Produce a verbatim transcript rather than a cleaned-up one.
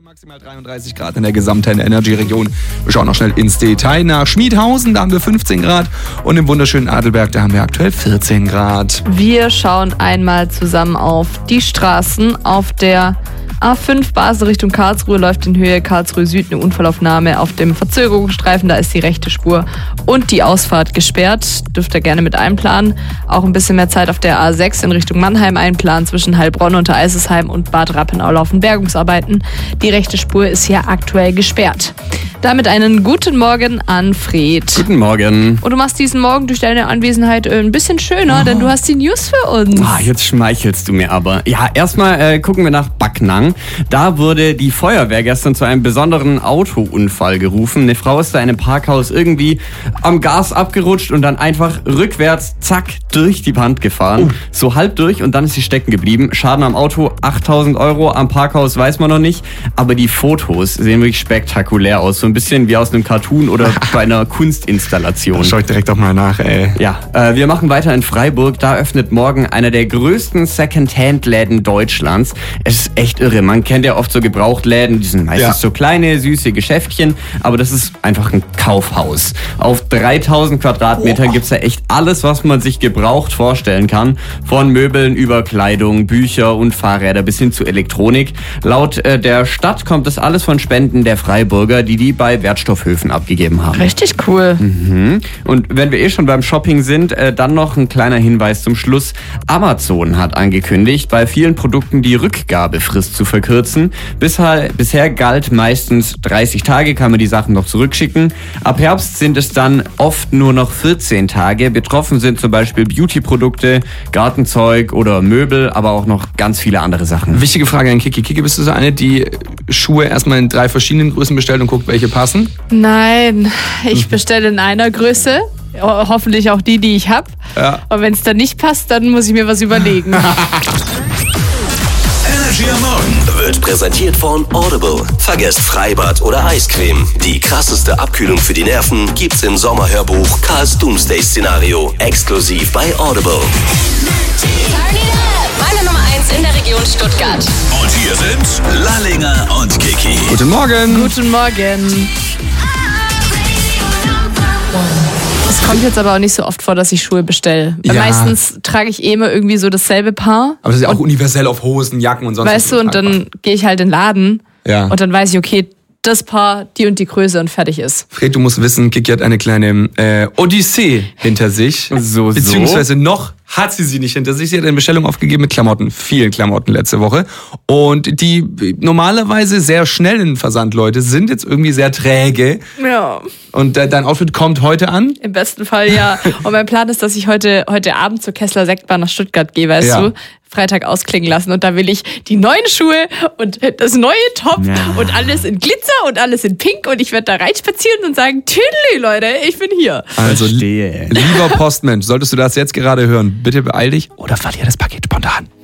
Maximal dreiunddreißig Grad in der gesamten Energy-Region. Wir schauen noch schnell ins Detail. Nach Schmiedhausen, da haben wir fünfzehn Grad. Und im wunderschönen Adelberg, da haben wir aktuell vierzehn Grad. Wir schauen einmal zusammen auf die Straßen. Auf der A fünf Basel Richtung Karlsruhe läuft in Höhe Karlsruhe Süd eine Unfallaufnahme auf dem Verzögerungsstreifen. Da ist die rechte Spur und die Ausfahrt gesperrt. Dürft ihr gerne mit einplanen. Auch ein bisschen mehr Zeit auf der A sechs in Richtung Mannheim einplanen. Zwischen Heilbronn und Eisesheim und Bad Rappenau laufen Bergungsarbeiten. Die rechte Spur ist hier aktuell gesperrt. Damit einen guten Morgen an Fred. Guten Morgen. Und du machst diesen Morgen durch deine Anwesenheit ein bisschen schöner, oh. denn du hast die News für uns. Ah, jetzt schmeichelst du mir aber. Ja, erstmal äh, gucken wir nach Backnang. Da wurde die Feuerwehr gestern zu einem besonderen Autounfall gerufen. Eine Frau ist da in einem Parkhaus irgendwie am Gas abgerutscht und dann einfach rückwärts, zack, durch die Wand gefahren. Oh. So halb durch und dann ist sie stecken geblieben. Schaden am Auto achttausend Euro, am Parkhaus weiß man noch nicht. Aber die Fotos sehen wirklich spektakulär aus. So ein bisschen wie aus einem Cartoon oder bei einer Kunstinstallation. Schau ich direkt auch mal nach, ey. Ja, äh, wir machen weiter in Freiburg. Da öffnet morgen einer der größten Second-Hand-Läden Deutschlands. Es ist echt irre. Man kennt ja oft so Gebrauchtläden, die sind meistens ja. so kleine, süße Geschäftchen, aber das ist einfach ein Kaufhaus. Auf dreitausend Quadratmetern oh. gibt's da echt alles, was man sich gebraucht vorstellen kann. Von Möbeln über Kleidung, Bücher und Fahrräder bis hin zu Elektronik. Laut äh, der Stadt kommt das alles von Spenden der Freiburger, die die bei Wertstoffhöfen abgegeben haben. Richtig cool. Mhm. Und wenn wir eh schon beim Shopping sind, äh, dann noch ein kleiner Hinweis zum Schluss. Amazon hat angekündigt, bei vielen Produkten die Rückgabefrist zu verkürzen. Bisher, bisher galt meistens dreißig Tage, kann man die Sachen noch zurückschicken. Ab Herbst sind es dann oft nur noch vierzehn Tage. Betroffen sind zum Beispiel Beauty-Produkte, Gartenzeug oder Möbel, aber auch noch ganz viele andere Sachen. Wichtige Frage an Kiki. Kiki, bist du so eine, die Schuhe erstmal in drei verschiedenen Größen bestellt und guckt, welche passen? Nein, ich bestelle in einer Größe. Hoffentlich auch die, die ich habe. Ja. Und wenn es dann nicht passt, dann muss ich mir was überlegen. Energy am Morgen wird präsentiert von Audible. Vergesst Freibad oder Eiscreme. Die krasseste Abkühlung für die Nerven gibt's im Sommerhörbuch Karls Doomsday-Szenario. Exklusiv bei Audible. Meine Nummer eins in der Region Stuttgart. Und hier sind Lallinger und Kiki. Guten Morgen. Guten Morgen. Es kommt jetzt aber auch nicht so oft vor, dass ich Schuhe bestelle. Ja. Meistens trage ich eh immer irgendwie so dasselbe Paar. Aber das ist ja auch und, universell auf Hosen, Jacken und sonst was. Weißt du, und dann gehe ich halt in den Laden ja. und dann weiß ich, okay, das Paar, die und die Größe und fertig ist. Fred, du musst wissen, Kiki hat eine kleine äh, Odyssee hinter sich. So, Beziehungsweise so. noch hat sie sie nicht hinter sich. Sie hat eine Bestellung aufgegeben mit Klamotten, vielen Klamotten letzte Woche. Und die normalerweise sehr schnellen Versandleute sind jetzt irgendwie sehr träge. Ja. Und äh, dein Outfit kommt heute an? Im besten Fall, ja. Und mein Plan ist, dass ich heute, heute Abend zur Kessler Sektbar nach Stuttgart gehe, weißt ja. du? Freitag ausklingen lassen und da will ich die neuen Schuhe und das neue Top ja. und alles in Glitzer und alles in Pink und ich werde da reinspazieren und sagen, Tüdelü, Leute, ich bin hier. Also, Verstehe. Lieber Postmensch, solltest du das jetzt gerade hören, bitte beeil dich oder verlier das Paket spontan.